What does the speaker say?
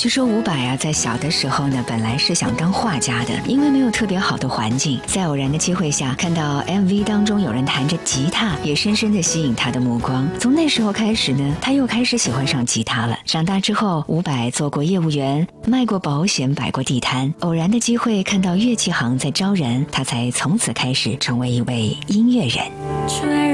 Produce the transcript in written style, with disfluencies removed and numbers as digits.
据说伍佰啊，在小的时候呢，本来是想当画家的，因为没有特别好的环境，在偶然的机会下，看到 MV 当中有人弹着吉他，也深深的吸引他的目光。从那时候开始呢，他又开始喜欢上吉他了。长大之后，伍佰做过业务员，卖过保险，摆过地摊。偶然的机会看到乐器行在招人，他才从此开始成为一位音乐人。